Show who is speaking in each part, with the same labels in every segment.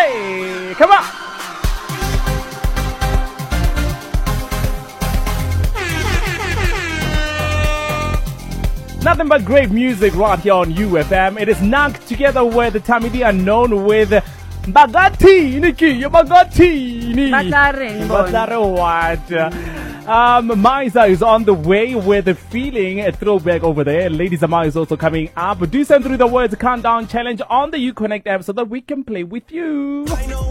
Speaker 1: Hey, come on. Nothing but great music right here on UFM. It is Nag together with Tamidi Unknown with Bagati. Maiza is on the way with the feeling a throwback over there. Ladies Amar is also coming up. Do send through the words countdown challenge on the UConnect app so that we can play with you.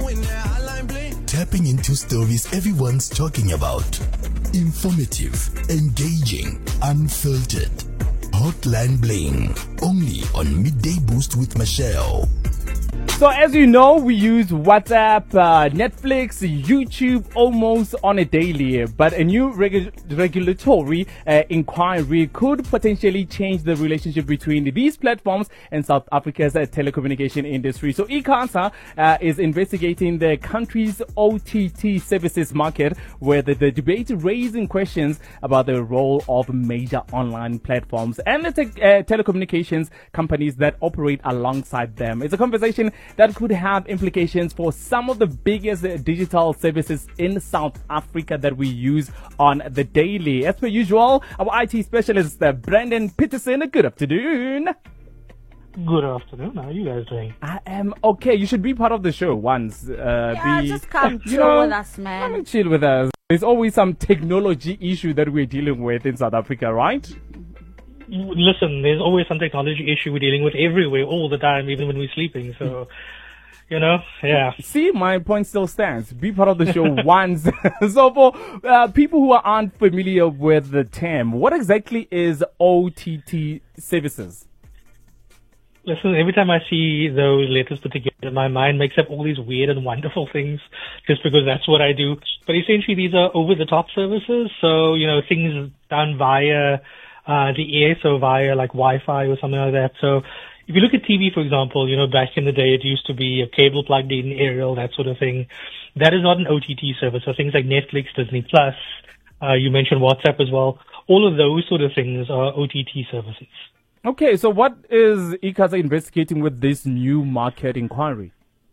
Speaker 2: Tapping into stories everyone's talking about. Informative, engaging, unfiltered. Hotline Bling, only on Midday Boost with Michelle.
Speaker 1: So as you know, we use WhatsApp, Netflix, YouTube almost on a daily. But a new regulatory inquiry could potentially change the relationship between these platforms and South Africa's telecommunication industry. So ICASA is investigating the country's OTT services market, where the debate raising questions about the role of major online platforms and the telecommunications companies that operate alongside them. It's a conversation that could have implications for some of the biggest digital services in South Africa that we use on the daily. As per usual, our IT specialist, Brandon Peterson. Good afternoon.
Speaker 3: Good afternoon. How are you guys doing?
Speaker 1: I am okay. You should be part of the show once.
Speaker 4: Just come chill with us, man.
Speaker 1: Come and chill with us. There's always some technology issue that we're dealing with in South Africa, right?
Speaker 3: Listen, there's always some technology issue we're dealing with everywhere, all the time, even when we're sleeping. So, yeah.
Speaker 1: See, my point still stands. Be part of the show once. So for people who aren't familiar with the term, what exactly is OTT services?
Speaker 3: Listen, every time I see those letters put together, my mind makes up all these weird and wonderful things just because that's what I do. But essentially, these are over-the-top services. So, things done via the air, so via like Wi-Fi or something like that. So if you look at TV, for example, back in the day, it used to be a cable plugged in, aerial, that sort of thing. That is not an OTT service. So things like Netflix, Disney Plus, you mentioned WhatsApp as well. All of those sort of things are OTT services.
Speaker 1: Okay, so what is ICASA investigating with this new market inquiry?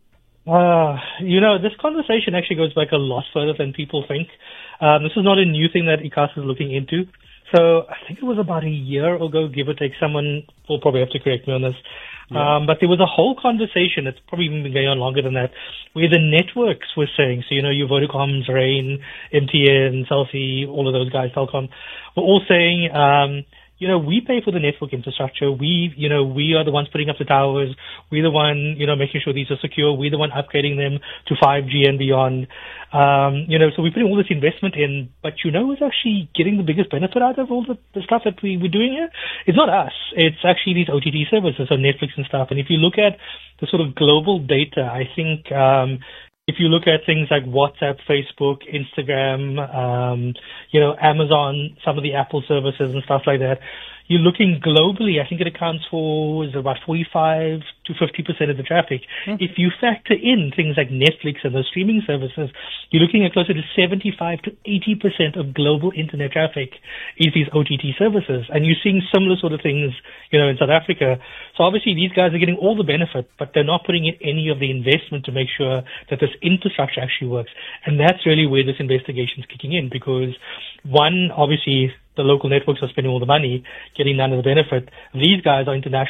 Speaker 3: This conversation actually goes back a lot further than people think. This is not a new thing that ICASA is looking into. So I think it was about a year ago, give or take. Someone will probably have to correct me on this. Yeah. But there was a whole conversation, it's probably even been going on longer than that, where the networks were saying, so your Vodacoms, Rain, MTN, Cell C, all of those guys, Telkom, were all saying, we pay for the network infrastructure. We are the ones putting up the towers. We're the one, making sure these are secure. We're the one upgrading them to 5G and beyond. So we're putting all this investment in, but who's actually getting the biggest benefit out of all the stuff that we're doing here? It's not us. It's actually these OTT services, so Netflix and stuff. And if you look at the sort of global data, I think, if you look at things like WhatsApp, Facebook, Instagram, Amazon, some of the Apple services and stuff like that, you're looking globally, I think it accounts for about 45 to 50% of the traffic. Mm-hmm. If you factor in things like Netflix and the streaming services, you're looking at closer to 75 to 80% of global internet traffic is these OTT services. And you're seeing similar sort of things, in South Africa. So obviously these guys are getting all the benefit, but they're not putting in any of the investment to make sure that this infrastructure actually works. And that's really where this investigation is kicking in, because one, obviously, the local networks are spending all the money, getting none of the benefit. These guys are international